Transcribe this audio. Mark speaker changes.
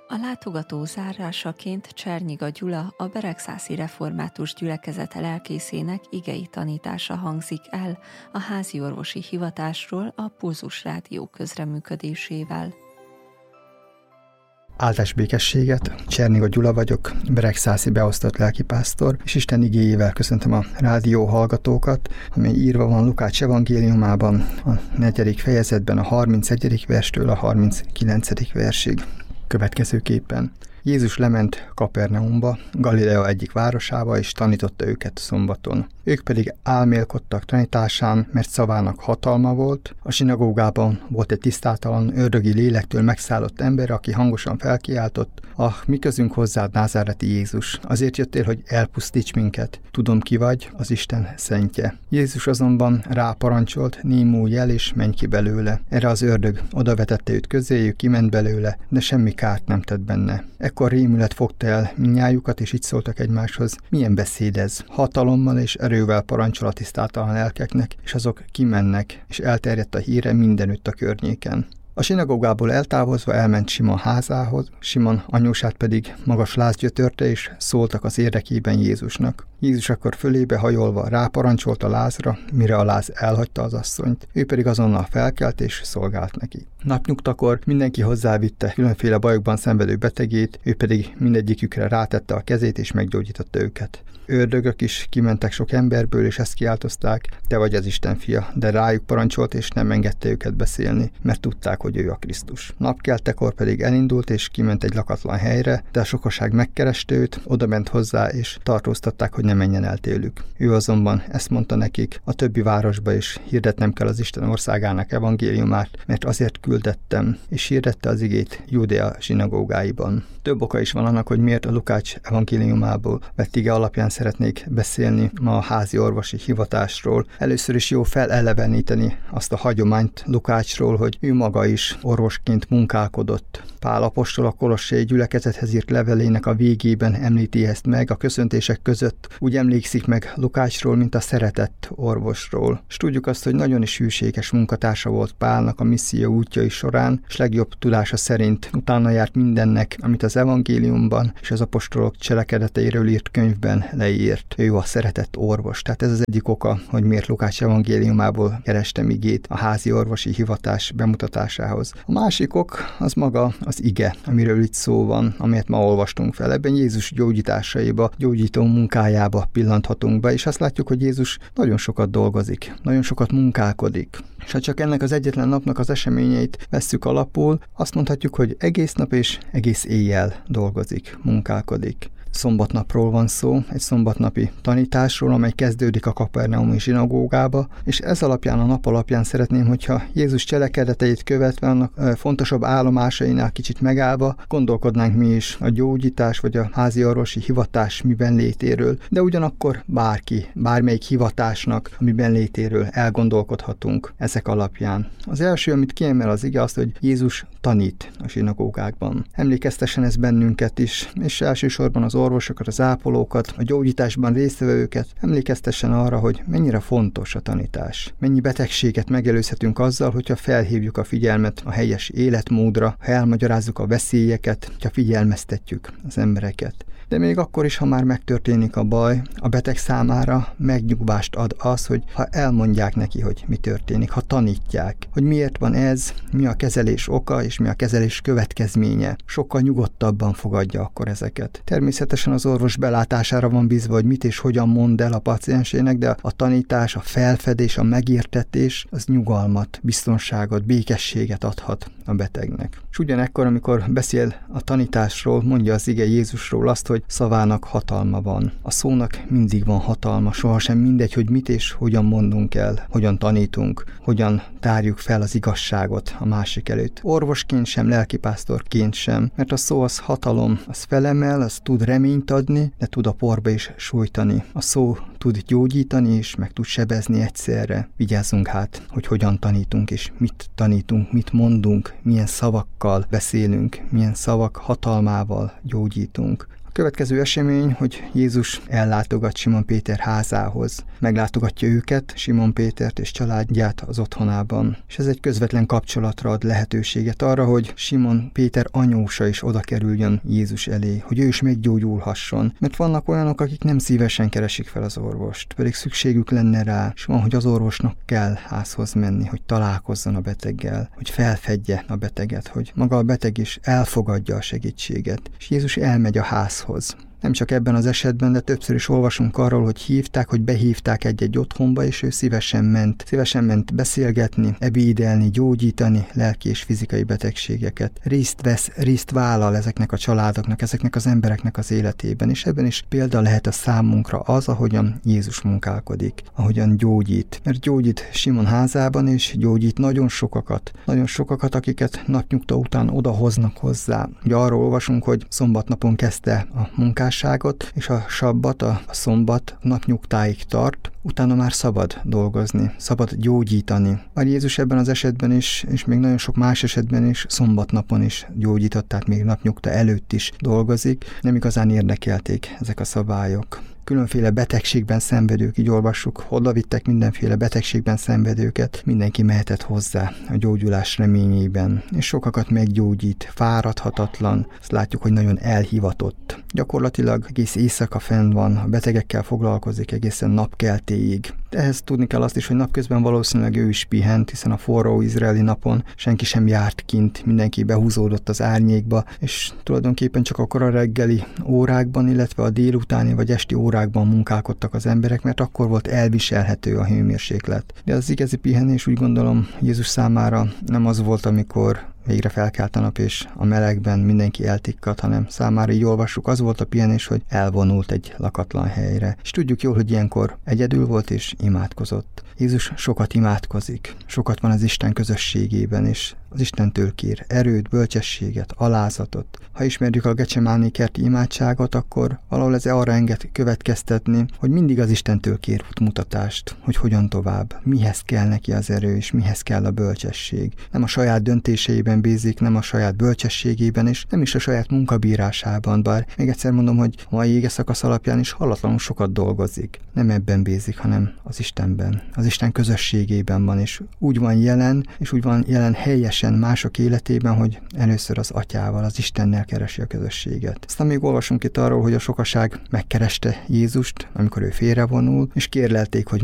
Speaker 1: A látogató zárásaként Csernyiga Gyula, a Beregszászi Református Gyülekezet lelkészének igei tanítása hangzik el a háziorvosi hivatásról a Pulzus Rádió közreműködésével.
Speaker 2: Áldás békességet, Csernyiga Gyula vagyok, beregszászi beosztott lelkipásztor, és Isten igéjével köszöntöm a rádió hallgatókat, amely írva van Lukács evangéliumában, a 4. fejezetben a 31. verstől a 39. versig. Következőképpen: Jézus lement Kapernaumba, Galilea egyik városába, és tanította őket szombaton. Ők pedig álmélkodtak tanításán, mert szavának hatalma volt. A zsinagógában volt egy tisztátalan, ördögi lélektől megszállott ember, aki hangosan felkiáltott: mi közünk hozzád, názáreti Jézus, azért jöttél, hogy elpusztíts minket. Tudom, ki vagy, az Isten szentje. Jézus azonban ráparancsolt: némulj el, és menj ki belőle. Erre az ördög odavetette őt közéjük, kiment belőle, de semmi kárt nem tett benne. Ekkor rémület fogta el mindnyájukat, és így szóltak egymáshoz: milyen beszéd ez? Hatalommal és erővel parancsol a tisztátalan lelkeknek, és azok kimennek, és elterjedt a híre mindenütt a környéken. A zsinagógából eltávozva elment Simon házához, Simon anyósát pedig magas láz gyötörte, és szóltak az érdekében Jézusnak. Jézus akkor fölébe hajolva ráparancsolt a lázra, mire a láz elhagyta az asszonyt, ő pedig azonnal felkelt és szolgált neki. Napnyugtakor mindenki hozzávitte különféle bajokban szenvedő betegét, ő pedig mindegyikükre rátette a kezét és meggyógyította őket. Ördögök is kimentek sok emberből, és ezt kiáltozták: te vagy az Isten fia, de rájuk parancsolt, és nem engedte őket beszélni, mert tudták, hogy ő a Krisztus. Napkeltekor pedig elindult, és kiment egy lakatlan helyre, de a sokaság megkereste őt, odament hozzá, és tartóztatták, hogy ne menjen el tőlük. Ő azonban ezt mondta nekik: a többi városba is hirdetnem kell az Isten országának evangéliumát, mert azért küldettem, és hirdette az igét Júdea zsinagógáiban. Több oka is van annak, hogy miért a Lukács evangéliumából vett ige alapján szeretnék beszélni ma a házi orvosi hivatásról. Először is jó feleleveníteni azt a hagyományt Lukácsról, hogy ő maga is orvosként munkálkodott. Pál apostol a kolossai gyülekezethez írt levelének a végében említi ezt meg, a köszöntések között úgy emlékszik meg Lukácsról, mint a szeretett orvosról. És tudjuk azt, hogy nagyon is hűséges munkatársa volt Pálnak a misszió útjai során, és legjobb tudása szerint utána járt mindennek, amit az evangéliumban és az apostolok cselekedeteiről írt könyvben leírt. Ő a szeretett orvos. Tehát ez az egyik oka, hogy miért Lukács evangéliumából kerestem igét a házi orvosi hivatás bemutatásához. A másik ok az maga az ige, amiről itt szó van, amelyet ma olvastunk fel. Ebben Jézus gyógyításaiba, gyógyító munkájába pillanthatunk be, és azt látjuk, hogy Jézus nagyon sokat dolgozik, nagyon sokat munkálkodik. És ha csak ennek az egyetlen napnak az eseményeit vesszük alapul, azt mondhatjuk, hogy egész nap és egész éjjel dolgozik, munkálkodik. Szombatnapról van szó, egy szombatnapi tanításról, amely kezdődik a kapernaumi zsinagógába, és ez alapján, a nap alapján szeretném, hogyha Jézus cselekedeteit követve, annak fontosabb állomásainál kicsit megállva gondolkodnánk mi is a gyógyítás vagy a házi orvosi hivatás miben létéről, de ugyanakkor bármelyik hivatásnak a miben létéről elgondolkodhatunk ezek alapján. Az első, amit kiemel az ige, az, hogy Jézus tanít a zsinagógákban. Emlékeztessen ez bennünket is, és elsősorban az orvosokat, az ápolókat, a gyógyításban résztvevőket emlékeztessen arra, hogy mennyire fontos a tanítás. Mennyi betegséget megelőzhetünk azzal, hogyha felhívjuk a figyelmet a helyes életmódra, ha elmagyarázzuk a veszélyeket, ha figyelmeztetjük az embereket. De még akkor is, ha már megtörténik a baj, a beteg számára megnyugvást ad az, hogy ha elmondják neki, hogy mi történik, ha tanítják, hogy miért van ez, mi a kezelés oka és mi a kezelés következménye, sokkal nyugodtabban fogadja akkor ezeket. Természetesen az orvos belátására van bízva, hogy mit és hogyan mond el a paciensének, de a tanítás, a felfedés, a megértetés az nyugalmat, biztonságot, békességet adhat a betegnek. És ugyanekkor, amikor beszél a tanításról, mondja az ige Jézusról azt, hogy szavának hatalma van. A szónak mindig van hatalma, sohasem mindegy, hogy mit és hogyan mondunk el, hogyan tanítunk, hogyan tárjuk fel az igazságot a másik előtt. Orvosként sem, lelkipásztorként sem, mert a szó az hatalom, az felemel, az tud reményt adni, de tud a porba is sújtani. A szó tud gyógyítani és meg tud sebezni egyszerre. Vigyázzunk hát, hogy hogyan tanítunk és mit mondunk, milyen szavakkal beszélünk, milyen szavak hatalmával gyógyítunk. A következő esemény, hogy Jézus ellátogat Simon Péter házához. Meglátogatja őket, Simon Pétert és családját az otthonában. És ez egy közvetlen kapcsolatra ad lehetőséget arra, hogy Simon Péter anyósa is oda kerüljön Jézus elé, hogy ő is meggyógyulhasson. Mert vannak olyanok, akik nem szívesen keresik fel az orvost, pedig szükségük lenne rá, és van, hogy az orvosnak kell házhoz menni, hogy találkozzon a beteggel, hogy felfedje a beteget, hogy maga a beteg is elfogadja a segítséget. És Jézus elmegy a házhoz. Nem csak ebben az esetben, de többször is olvasunk arról, hogy behívták egy-egy otthonba, és ő szívesen ment beszélgetni, ebédelni, gyógyítani lelki és fizikai betegségeket. Részt vállal ezeknek a családoknak, ezeknek az embereknek az életében, és ebben is példa lehet a számunkra az, ahogyan Jézus munkálkodik, ahogyan gyógyít. Mert gyógyít Simon házában, és gyógyít nagyon sokakat, akiket napnyugta után odahoznak hozzá. Ugye arról olvasunk, hogy szombatnapon kezdte a munkát, és a sabbat, a szombat napnyugtáig tart, utána már szabad dolgozni, szabad gyógyítani. Már Jézus ebben az esetben is, és még nagyon sok más esetben is szombatnapon is gyógyított, tehát még napnyugta előtt is dolgozik. Nem igazán érdekelték ezek a szabályok. Különféle betegségben szenvedők, így olvassuk, oda vittek mindenféle betegségben szenvedőket, mindenki mehetett hozzá a gyógyulás reményében, és sokakat meggyógyít, fáradhatatlan, azt látjuk, hogy nagyon elhivatott. Gyakorlatilag egész éjszaka fenn van, a betegekkel foglalkozik egészen napkeltéig. Ehhez tudni kell azt is, hogy napközben valószínűleg ő is pihent, hiszen a forró izraeli napon senki sem járt kint, mindenki behúzódott az árnyékba, és tulajdonképpen csak akkor a reggeli órákban, illetve a délutáni vagy esti órákban munkálkodtak az emberek, mert akkor volt elviselhető a hőmérséklet. De az igazi pihenés, úgy gondolom, Jézus számára nem az volt, amikor végre felkelt a nap, és a melegben mindenki eltikkadt, hanem számára, így olvassuk, az volt a pihenés, hogy elvonult egy lakatlan helyre. És tudjuk jól, hogy ilyenkor egyedül volt és imádkozott. Jézus sokat imádkozik, sokat van az Isten közösségében, és az Istentől kér erőt, bölcsességet, alázatot. Ha ismerjük a Gecsemáni kerti imádságot, akkor valahol ez arra enged következtetni, hogy mindig az Istentől kér útmutatást, hogy hogyan tovább, mihez kell neki az erő, és mihez kell a bölcsesség. Nem a saját döntéseiben bízik, nem a saját bölcsességében, és nem is a saját munkabírásában, bár még egyszer mondom, hogy a mai égeszakasz alapján is hallatlanul sokat dolgozik. Nem ebben bízik, hanem az Istenben, az Isten közösségében van, és úgy van jelen helyesen mások életében, hogy először az Atyával, az Istennel keresi a közösséget. Aztán még olvasunk itt arról, hogy a sokaság megkereste Jézust, amikor ő félrevonul, és kérlelték, hogy